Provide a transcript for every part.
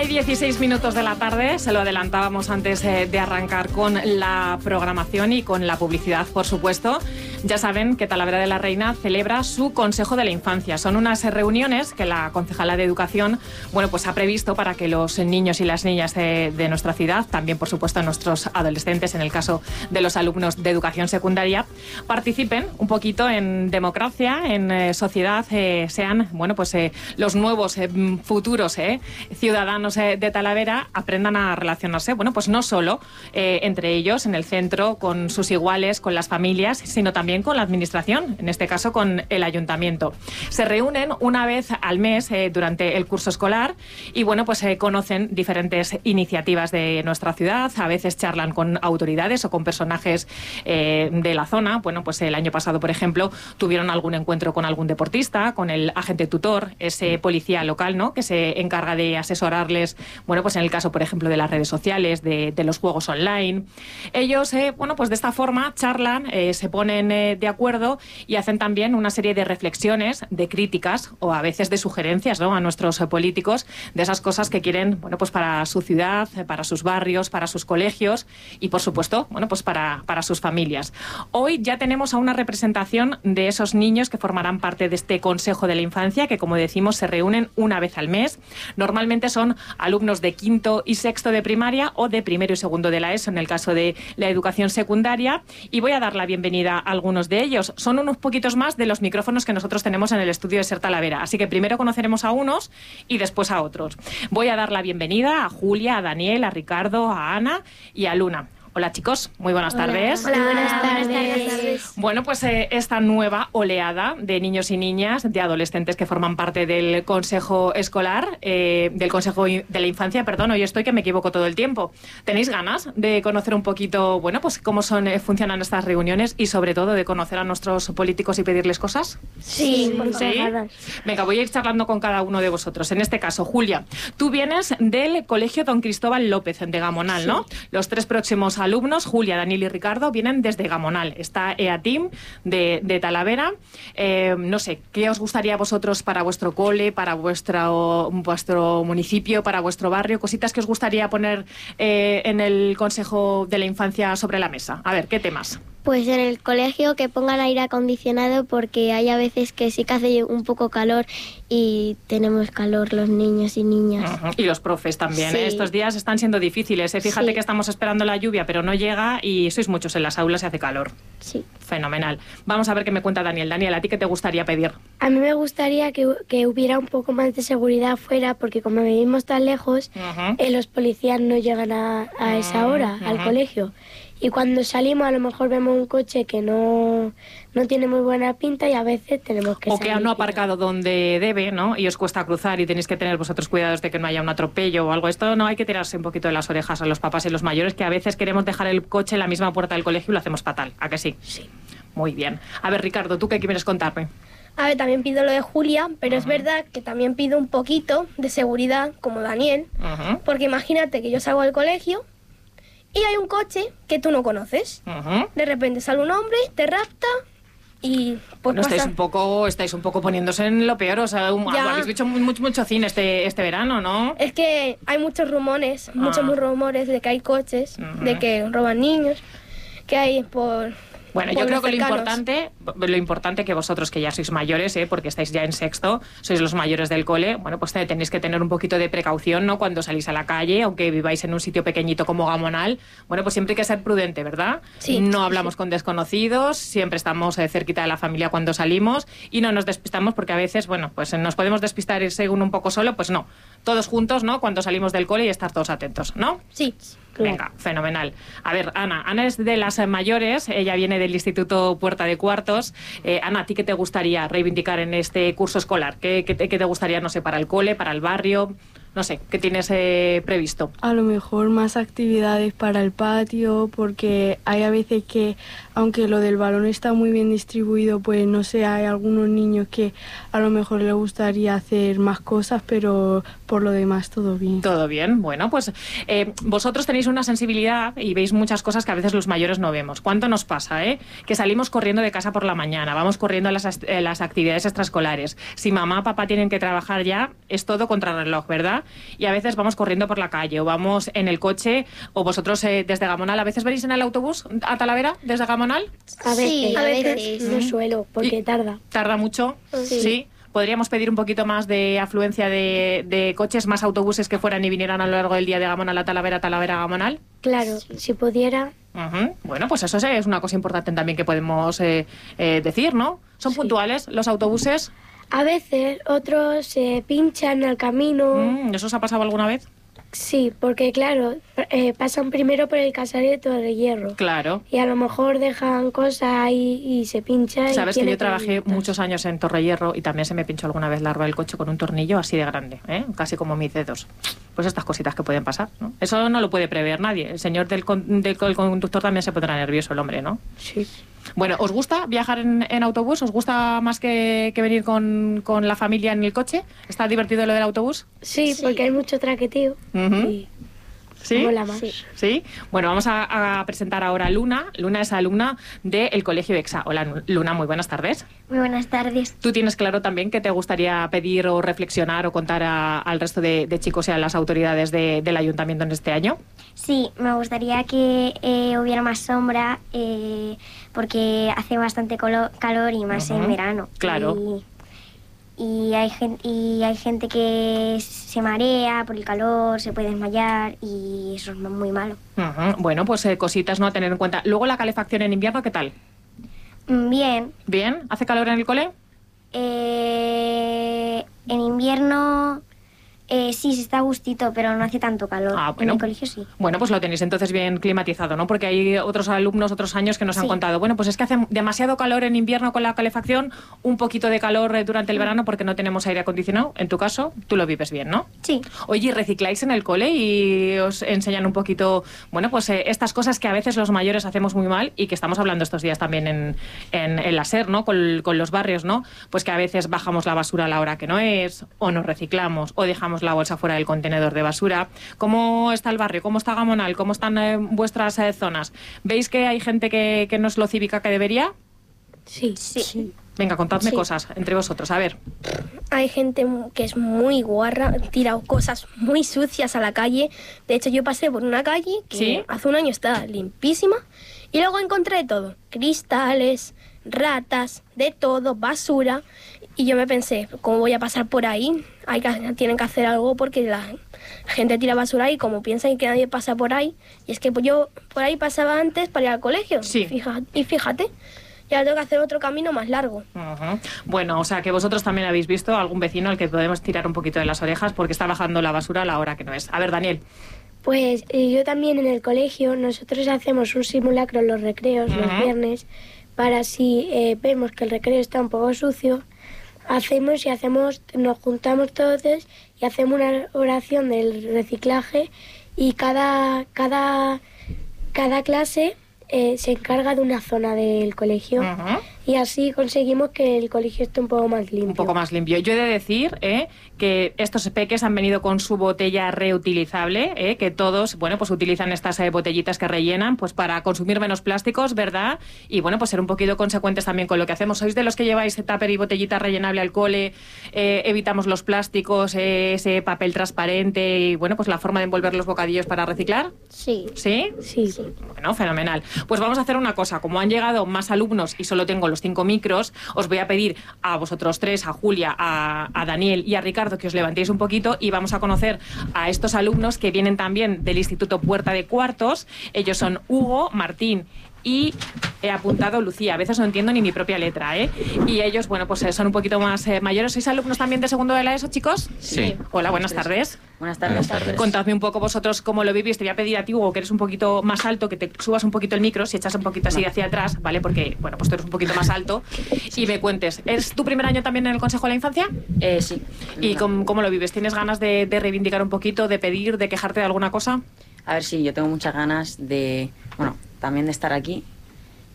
1:16 de la tarde, se lo adelantábamos antes de arrancar con la programación y con la publicidad, por supuesto. Ya saben que Talavera de la Reina celebra su Consejo de la Infancia. Son unas reuniones que la concejala de Educación, pues ha previsto para que los niños y las niñas de nuestra ciudad, también por supuesto nuestros adolescentes, en el caso de los alumnos de educación secundaria, participen un poquito en democracia, en sociedad, sean, los nuevos futuros ciudadanos de Talavera, aprendan a relacionarse, no solo entre ellos, en el centro, con sus iguales, con las familias, sino también con la administración, en este caso con el ayuntamiento. Se reúnen una vez al mes durante el curso escolar y conocen diferentes iniciativas de nuestra ciudad, a veces charlan con autoridades o con personajes de la zona. El año pasado, por ejemplo, tuvieron algún encuentro con algún deportista, con el agente tutor, ese policía local, ¿no?, que se encarga de asesorarles, en el caso, por ejemplo, de las redes sociales, de los juegos online. Ellos, de esta forma charlan, se ponen de acuerdo y hacen también una serie de reflexiones, de críticas o a veces de sugerencias, ¿no?, a nuestros políticos, de esas cosas que quieren, para su ciudad, para sus barrios, para sus colegios y, por supuesto, para sus familias. Hoy ya tenemos a una representación de esos niños que formarán parte de este Consejo de la Infancia, que, como decimos, se reúnen una vez al mes. Normalmente son alumnos de quinto y sexto de primaria o de primero y segundo de la ESO, en el caso de la educación secundaria, y voy a dar la bienvenida a algunos de ellos. Son unos poquitos más de los micrófonos que nosotros tenemos en el estudio de SER Talavera, así que primero conoceremos a unos y después a otros. Voy a dar la bienvenida a Julia, a Daniel, a Ricardo, a Ana y a Luna. Hola, chicos, muy buenas tardes. Hola, buenas tardes. Esta nueva oleada de niños y niñas, de adolescentes que forman parte del Consejo Escolar, del Consejo de la Infancia, hoy estoy que me equivoco todo el tiempo. ¿Tenéis ganas de conocer un poquito, cómo funcionan estas reuniones y sobre todo de conocer a nuestros políticos y pedirles cosas? Sí, por favor. Venga, voy a ir charlando con cada uno de vosotros. En este caso, Julia, tú vienes del Colegio Don Cristóbal López de Gamonal, ¿no? Los tres próximos alumnos, Julia, Daniel y Ricardo, vienen desde Gamonal. Está EATIM de Talavera. No sé, ¿qué os gustaría a vosotros para vuestro cole, para vuestro municipio, para vuestro barrio? Cositas que os gustaría poner en el Consejo de la Infancia sobre la mesa. A ver, ¿qué temas? Pues en el colegio que pongan aire acondicionado, porque hay a veces que sí que hace un poco calor y tenemos calor los niños y niñas. Y los profes también, sí. Estos días están siendo difíciles. Fíjate sí. que estamos esperando la lluvia, pero no llega y sois muchos en las aulas y hace calor. Sí. Fenomenal. Vamos a ver qué me cuenta Daniel. Daniel, ¿a ti qué te gustaría pedir? A mí me gustaría que hubiera un poco más de seguridad afuera, porque como vivimos tan lejos, los policías no llegan a esa hora al colegio. Y cuando salimos a lo mejor vemos un coche que no tiene muy buena pinta y a veces tenemos que salir. O que no ha aparcado donde debe, ¿no? Y os cuesta cruzar y tenéis que tener vosotros cuidados de que no haya un atropello o algo. Esto no hay que tirarse un poquito de las orejas a los papás y los mayores, que a veces queremos dejar el coche en la misma puerta del colegio y lo hacemos fatal. ¿A que sí? Sí. Muy bien. A ver, Ricardo, ¿tú qué quieres contarme? A ver, también pido lo de Julia, pero es verdad que también pido un poquito de seguridad, como Daniel, porque imagínate que yo salgo del colegio y hay un coche que tú no conoces. De repente sale un hombre, te rapta y pues estáis un poco poniéndose en lo peor. O sea, habéis visto mucho cine este verano, ¿no? Es que hay muchos rumores, muchos rumores de que hay coches, de que roban niños, que hay por... Bueno, yo creo que lo importante que vosotros, que ya sois mayores, porque estáis ya en sexto, sois los mayores del cole, pues tenéis que tener un poquito de precaución, ¿no?, cuando salís a la calle, aunque viváis en un sitio pequeñito como Gamonal. Pues siempre hay que ser prudente, ¿verdad? Sí. No hablamos con desconocidos, siempre estamos cerquita de la familia cuando salimos y no nos despistamos, porque a veces, nos podemos despistar según un poco solo, pues no. Todos juntos, ¿no?, cuando salimos del cole y estar todos atentos, ¿no? Sí. Venga, fenomenal. A ver, Ana es de las mayores, ella viene del Instituto Puerta de Cuartos. Ana, ¿a ti qué te gustaría reivindicar en este curso escolar? ¿Qué te gustaría, no sé, para el cole, para el barrio? No sé, ¿qué tienes previsto? A lo mejor más actividades para el patio, porque hay a veces que, aunque lo del balón está muy bien distribuido, pues no sé, hay algunos niños que a lo mejor les gustaría hacer más cosas, pero por lo demás todo bien. Todo bien. Bueno, pues vosotros tenéis una sensibilidad y veis muchas cosas que a veces los mayores no vemos. ¿Cuánto nos pasa, que salimos corriendo de casa por la mañana, vamos corriendo a las actividades extraescolares? Si mamá, papá tienen que trabajar ya, es todo contrarreloj, ¿verdad? Talavera y a veces vamos corriendo por la calle o vamos en el coche o vosotros desde Gamonal. ¿A veces venís en el autobús a Talavera desde Gamonal? A veces, Sí, a veces. no suelo, porque tarda. ¿Tarda mucho? Sí. ¿Podríamos pedir un poquito más de afluencia de coches, más autobuses que fueran y vinieran a lo largo del día de Gamonal a Talavera, Talavera a Gamonal? Claro, si pudiera. Bueno, pues eso es una cosa importante también que podemos decir, ¿no? ¿Son puntuales los autobuses? A veces otros se pinchan al camino. ¿Eso os ha pasado alguna vez? Sí, porque claro, pasan primero por el Casario de Torrehierro. Claro. Y a lo mejor dejan cosas ahí y se pincha. Sabes y que tiene yo trabajé quitar. muchos años en Torrehierro y también se me pinchó alguna vez la rueda del coche con un tornillo así de grande, casi como mis dedos. Pues estas cositas que pueden pasar, ¿no? Eso no lo puede prever nadie. El señor del conductor también se pondrá nervioso, el hombre, ¿no? Sí. Bueno, ¿os gusta viajar en autobús? ¿Os gusta más que venir con la familia en el coche? ¿Está divertido lo del autobús? Sí, porque hay mucho traqueteo. Y ¿Sí? mola más. Sí. Bueno, vamos a presentar ahora a Luna. Luna es alumna del Colegio EXA. Hola, Luna, muy buenas tardes. Muy buenas tardes. ¿Tú tienes claro también que te gustaría pedir o reflexionar o contar al resto de chicos y a las autoridades del ayuntamiento en este año? Sí, me gustaría que hubiera más sombra porque hace bastante calor y más en verano. Claro. Y hay gente que se marea por el calor, se puede desmayar y eso es muy malo. Bueno, pues cositas no a tener en cuenta. Luego la calefacción en invierno, ¿qué tal? Bien. ¿Bien? ¿Hace calor en el cole? En invierno sí, se está a gustito, pero no hace tanto calor. Bueno. En el colegio sí. Bueno, pues lo tenéis entonces bien climatizado, ¿no? Porque hay otros alumnos, otros años que nos han Sí. contado, bueno, pues es que hace demasiado calor en invierno con la calefacción, un poquito de calor durante el verano porque no tenemos aire acondicionado. En tu caso, tú lo vives bien, ¿no? Sí. Oye, ¿recicláis en el cole y os enseñan un poquito, bueno, pues estas cosas que a veces los mayores hacemos muy mal y que estamos hablando estos días también en la SER, ¿no? Con los barrios, ¿no? Pues que a veces bajamos la basura a la hora que no es, o nos reciclamos, o dejamos la bolsa fuera del contenedor de basura. ¿Cómo está el barrio? ¿Cómo está Gamonal? ¿Cómo están vuestras zonas? ¿Veis que hay gente que no es lo cívica que debería? Sí. Venga, contadme Sí. cosas entre vosotros, a ver. Hay gente que es muy guarra, tira cosas muy sucias a la calle. De hecho, yo pasé por una calle que ¿Sí? hace un año estaba limpísima y luego encontré de todo. Cristales, ratas, de todo, basura. Y yo me pensé, ¿cómo voy a pasar por ahí? Tienen que hacer algo porque la gente tira basura y como piensan que nadie pasa por ahí. Y es que pues yo por ahí pasaba antes para ir al colegio. Sí. Fíjate, ya tengo que hacer otro camino más largo. Bueno, o sea que vosotros también habéis visto algún vecino al que podemos tirar un poquito de las orejas porque está bajando la basura a la hora que no es. A ver, Daniel. Pues yo también en el colegio, nosotros hacemos un simulacro en los recreos los viernes para si vemos que el recreo está un poco sucio, nos juntamos todos y hacemos una oración del reciclaje y cada clase se encarga de una zona del colegio y así conseguimos que el colegio esté un poco más limpio. Un poco más limpio. Yo he de decir que estos peques han venido con su botella reutilizable, que todos, bueno, pues utilizan estas botellitas que rellenan pues para consumir menos plásticos, ¿verdad? Y bueno, pues ser un poquito consecuentes también con lo que hacemos. ¿Sois de los que lleváis tupper y botellita rellenable al cole? Evitamos los plásticos, ese papel transparente y bueno, pues la forma de envolver los bocadillos para reciclar. Sí. ¿Sí? Sí. Bueno, fenomenal. Pues vamos a hacer una cosa. Como han llegado más alumnos y solo tengo los 5 micros, os voy a pedir a vosotros tres, a Julia, a Daniel y a Ricardo, que os levantéis un poquito y vamos a conocer a estos alumnos que vienen también del Instituto Puerta de Cuartos. Ellos son Hugo, Martín y he apuntado Lucía. A veces no entiendo ni mi propia letra, Y ellos, bueno, pues son un poquito más mayores. ¿Sois alumnos también de segundo de la ESO, chicos? Sí. Hola, buenas tardes. Buenas tardes. Contadme un poco vosotros cómo lo vivís. Te voy a pedir a ti, Hugo, que eres un poquito más alto, que te subas un poquito el micro, si echas un poquito así hacia atrás, ¿vale? Porque, bueno, pues tú eres un poquito más alto. Y me cuentes, ¿es tu primer año también en el Consejo de la Infancia? Sí. ¿Y cómo lo vives? ¿Tienes ganas de reivindicar un poquito, de pedir, de quejarte de alguna cosa? A ver, sí, yo tengo muchas ganas de, bueno, también de estar aquí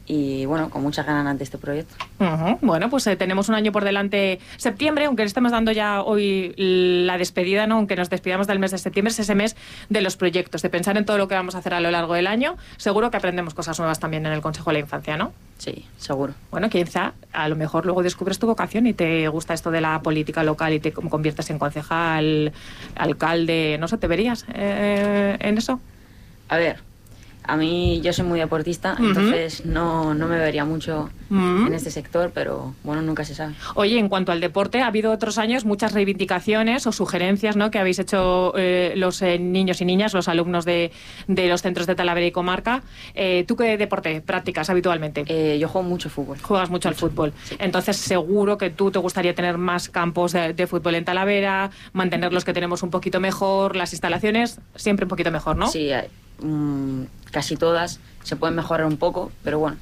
y bueno, con muchas ganas de este proyecto. Bueno, pues tenemos un año por delante. Septiembre, aunque le estamos dando ya hoy la despedida, ¿no? Aunque nos despidamos del mes de septiembre, es ese mes de los proyectos, de pensar en todo lo que vamos a hacer a lo largo del año. Seguro que aprendemos cosas nuevas también en el Consejo de la Infancia, ¿no? Sí, seguro. Bueno, quizá a lo mejor luego descubres tu vocación y te gusta esto de la política local y te conviertes en concejal, alcalde, no sé, ¿te verías en eso? A ver, a mí yo soy muy deportista, entonces no me vería mucho en este sector, pero bueno, nunca se sabe. Oye, en cuanto al deporte, ha habido otros años muchas reivindicaciones o sugerencias, ¿no?, que habéis hecho los niños y niñas, los alumnos de los centros de Talavera y comarca. ¿Tú qué deporte practicas habitualmente? Yo juego mucho fútbol. Juegas mucho al fútbol. Sí. Entonces seguro que tú te gustaría tener más campos de fútbol en Talavera, mantener los que tenemos un poquito mejor, las instalaciones siempre un poquito mejor, ¿no? Sí, casi todas se pueden mejorar un poco, pero bueno,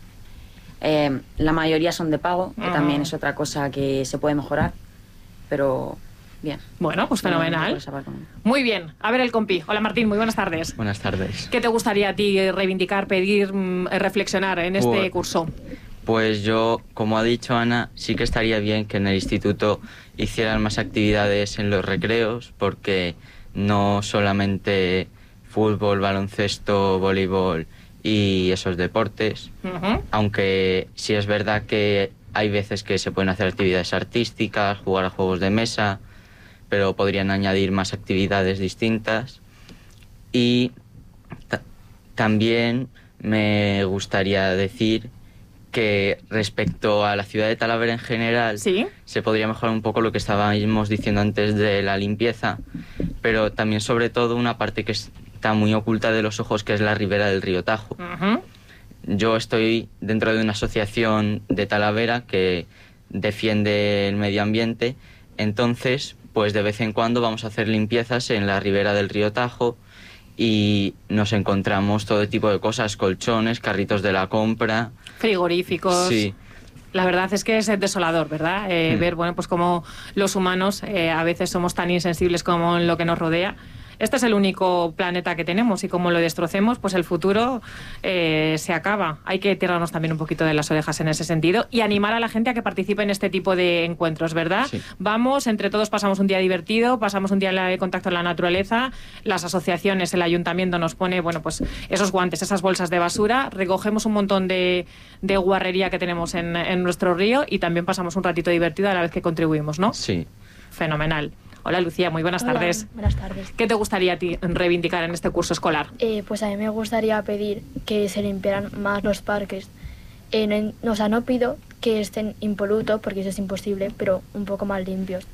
la mayoría son de pago, que también es otra cosa que se puede mejorar, pero bien. Bueno, pues fenomenal. Muy bien. A ver el compi. Hola Martín, muy buenas tardes. Buenas tardes. ¿Qué te gustaría a ti reivindicar, pedir, reflexionar en este curso? Pues yo, como ha dicho Ana, sí que estaría bien que en el instituto hicieran más actividades en los recreos, porque no solamente fútbol, baloncesto, voleibol y esos deportes, aunque sí es verdad que hay veces que se pueden hacer actividades artísticas, jugar a juegos de mesa, pero podrían añadir más actividades distintas. Y también me gustaría decir que respecto a la ciudad de Talavera en general, ¿sí?, se podría mejorar un poco lo que estábamos diciendo antes de la limpieza, pero también sobre todo una parte que está muy oculta de los ojos, que es la ribera del río Tajo. Yo estoy dentro de una asociación de Talavera que defiende el medio ambiente, entonces pues de vez en cuando vamos a hacer limpiezas en la ribera del río Tajo y nos encontramos todo tipo de cosas, colchones, carritos de la compra, frigoríficos. Sí. La verdad es que es desolador, ¿verdad? Ver, bueno, pues como los humanos a veces somos tan insensibles como en lo que nos rodea. Este es el único planeta que tenemos y como lo destrocemos, pues el futuro se acaba. Hay que tirarnos también un poquito de las orejas en ese sentido y animar a la gente a que participe en este tipo de encuentros, ¿verdad? Sí. Vamos, entre todos pasamos un día divertido, pasamos un día de contacto con la naturaleza, las asociaciones, el ayuntamiento nos pone, bueno, pues esos guantes, esas bolsas de basura, recogemos un montón de guarrería que tenemos en nuestro río y también pasamos un ratito divertido a la vez que contribuimos, ¿no? Sí. Fenomenal. Hola Lucía, muy buenas tardes. Buenas tardes. ¿Qué te gustaría a ti reivindicar en este curso escolar? Pues a mí me gustaría pedir que se limpiaran más los parques. O sea, no pido que estén impolutos, porque eso es imposible, pero un poco más limpios.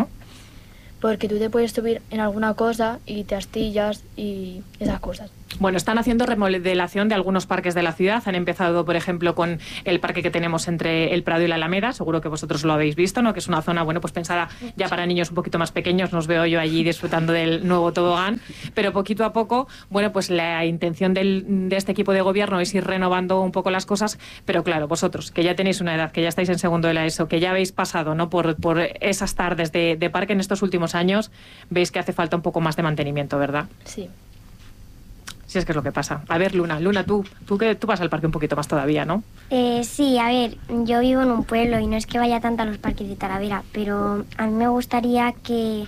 Porque tú te puedes subir en alguna cosa y te astillas y esas cosas. Bueno, están haciendo remodelación de algunos parques de la ciudad. Han empezado, por ejemplo, con el parque que tenemos entre el Prado y la Alameda. Seguro que vosotros lo habéis visto, ¿no? Que es una zona, bueno, pues pensada ya para niños un poquito más pequeños. Nos veo yo allí disfrutando del nuevo tobogán. Pero poquito a poco, bueno, pues la intención de este equipo de gobierno es ir renovando un poco las cosas. Pero claro, vosotros, que ya tenéis una edad, que ya estáis en segundo de la ESO, que ya habéis pasado, ¿no?, por esas tardes de parque en estos últimos años, veis que hace falta un poco más de mantenimiento, ¿verdad? Sí. Sí, es que es lo que pasa. A ver, Luna, tú vas al parque un poquito más todavía, ¿no? Sí, a ver, yo vivo en un pueblo y no es que vaya tanto a los parques de Talavera, pero a mí me gustaría que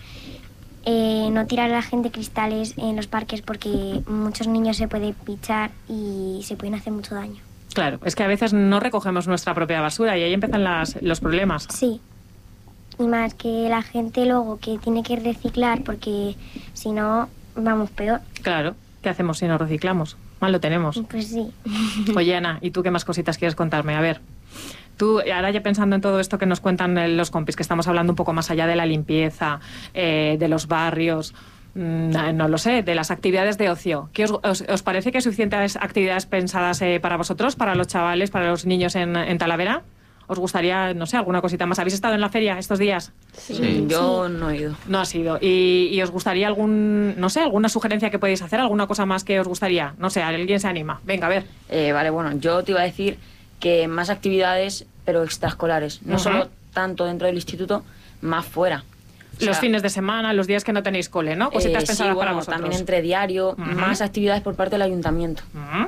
no tirar a la gente cristales en los parques porque muchos niños se pueden pichar y se pueden hacer mucho daño. Claro, es que a veces no recogemos nuestra propia basura y ahí empiezan los problemas. Sí, y más que la gente luego que tiene que reciclar porque si no vamos peor. Claro. ¿Qué hacemos si no reciclamos? Mal lo tenemos. Pues sí. Oye, Ana, ¿y tú qué más cositas quieres contarme? A ver, tú, ahora ya pensando en todo esto que nos cuentan los compis, que estamos hablando un poco más allá de la limpieza, de los barrios, no lo sé, de las actividades de ocio. ¿Qué os parece que hay suficientes actividades pensadas para vosotros, para los chavales, para los niños en Talavera? ¿Os gustaría, no sé, alguna cosita más? ¿Habéis estado en la feria estos días? Sí. Yo no he ido. No has ido. ¿Y os gustaría alguna sugerencia que podéis hacer? ¿Alguna cosa más que os gustaría? No sé, alguien se anima. Venga, a ver. Vale, bueno, yo te iba a decir que más actividades, pero extraescolares. No solo tanto dentro del instituto, más fuera. Los fines de semana, los días que no tenéis cole, ¿no? Cositas pensadas para vosotros. También entre diario, más actividades por parte del ayuntamiento.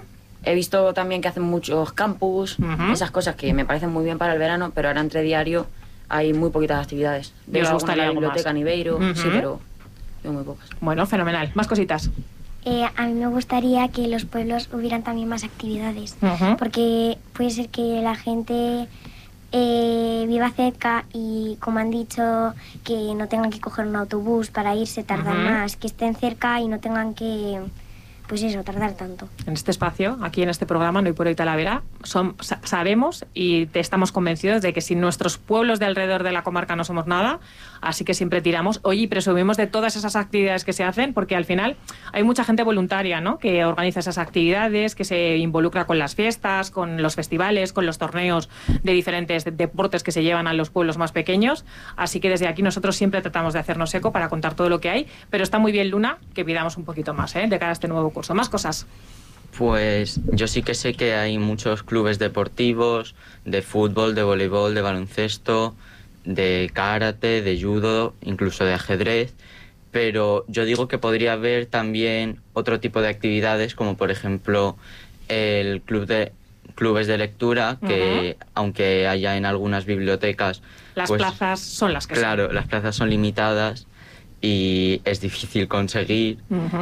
He visto también que hacen muchos campus, esas cosas que me parecen muy bien para el verano, pero ahora entre diario hay muy poquitas actividades. ¿Os gustaría la biblioteca en Ibeiro, sí, pero muy pocas. Bueno, fenomenal. Más cositas. A mí me gustaría que los pueblos hubieran también más actividades, porque puede ser que la gente viva cerca y, como han dicho, que no tengan que coger un autobús para irse, tardar más, que estén cerca y no tengan que, pues eso, tardar tanto. En este espacio, aquí en este programa, No Hoy por Hoy Talavera, sabemos y estamos convencidos de que sin nuestros pueblos de alrededor de la comarca no somos nada, así que siempre tiramos. Oye, y presumimos de todas esas actividades que se hacen, porque al final hay mucha gente voluntaria, ¿no?, que organiza esas actividades, que se involucra con las fiestas, con los festivales, con los torneos de diferentes deportes que se llevan a los pueblos más pequeños, así que desde aquí nosotros siempre tratamos de hacernos eco para contar todo lo que hay, pero está muy bien, Luna, que pidamos un poquito más, de cara a este nuevo curso. Más cosas. Pues yo sí que sé que hay muchos clubes deportivos, de fútbol, de voleibol, de baloncesto, de karate, de judo, incluso de ajedrez, pero yo digo que podría haber también otro tipo de actividades, como por ejemplo el clubes de lectura, que aunque haya en algunas bibliotecas... Las plazas son las que claro, las plazas son limitadas y es difícil conseguir.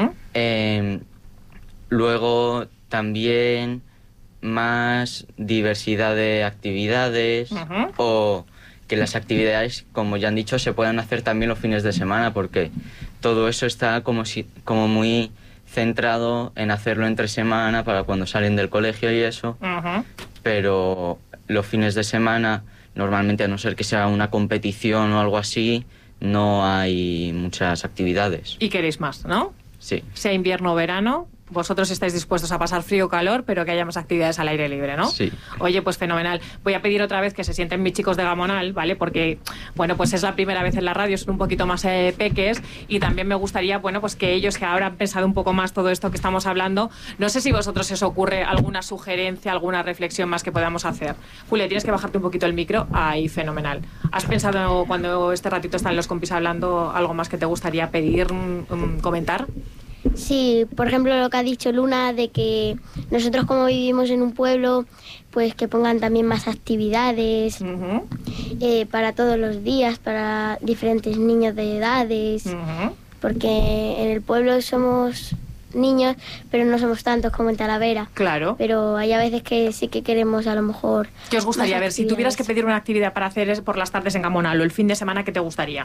Luego también más diversidad de actividades o que las actividades, como ya han dicho, se puedan hacer también los fines de semana, porque todo eso está como muy centrado en hacerlo entre semana para cuando salen del colegio y eso, pero los fines de semana normalmente, a no ser que sea una competición o algo así, no hay muchas actividades. Y queréis más, ¿no? Sí. Sea invierno o verano, vosotros estáis dispuestos a pasar frío o calor, pero que haya más actividades al aire libre, ¿no? Sí. Oye, pues fenomenal. Voy a pedir otra vez que se sienten mis chicos de Gamonal, ¿vale? Porque, bueno, pues es la primera vez en la radio, son un poquito más peques, y también me gustaría, bueno, pues que ellos, que ahora han pensado un poco más todo esto que estamos hablando, no sé si vosotros os ocurre alguna sugerencia, alguna reflexión más que podamos hacer. Julia, tienes que bajarte un poquito el micro. Ahí, fenomenal. ¿Has pensado, cuando este ratito están los compis hablando, algo más que te gustaría pedir, comentar? Sí, por ejemplo, lo que ha dicho Luna, de que nosotros, como vivimos en un pueblo, pues que pongan también más actividades para todos los días, para diferentes niños de edades, porque en el pueblo somos niños, pero no somos tantos como en Talavera. Claro. Pero hay a veces que sí que queremos, a lo mejor... ¿Qué os gustaría ver? Si tuvieras que pedir una actividad para hacer por las tardes en Gamonal o el fin de semana, ¿qué te gustaría?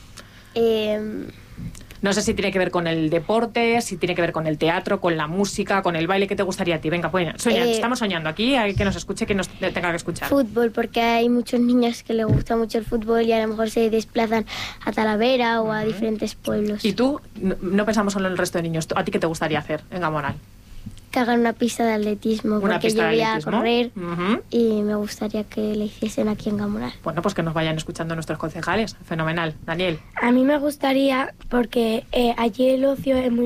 No sé si tiene que ver con el deporte, si tiene que ver con el teatro, con la música, con el baile. ¿Qué te gustaría a ti? Venga, pues sueña, estamos soñando aquí, hay que nos escuche, que nos tenga que escuchar. Fútbol, porque hay muchos niños que les gusta mucho el fútbol y a lo mejor se desplazan a Talavera o a diferentes pueblos. ¿Y tú? No pensamos solo en el resto de niños. ¿A ti qué te gustaría hacer en Gamonal? Que hagan una pista de atletismo, porque yo voy a correr y me gustaría que le hiciesen aquí en Gamonal. Bueno, pues que nos vayan escuchando nuestros concejales. Fenomenal. Daniel. A mí me gustaría, porque allí el ocio es muy